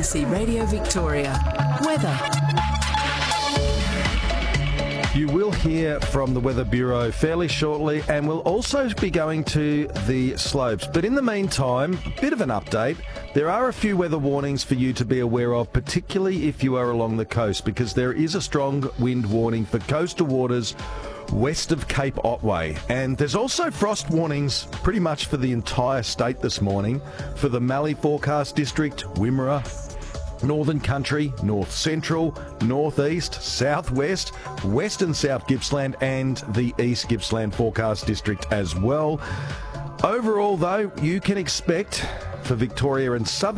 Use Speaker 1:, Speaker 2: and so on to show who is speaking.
Speaker 1: ABC Radio Victoria. Weather.
Speaker 2: You will hear from the Weather Bureau fairly shortly, and we'll also be going to the slopes. But in the meantime, a bit of an update. There are a few weather warnings for you to be aware of, particularly if you are along the coast, because there is a strong wind warning for coastal waters west of Cape Otway. And there's also frost warnings pretty much for the entire state this morning for the Mallee Forecast District, Wimmera, Northern Country, North Central, North East, South West, West and South Gippsland and the East Gippsland Forecast District as well. Overall though, you can expect for Victoria and Southern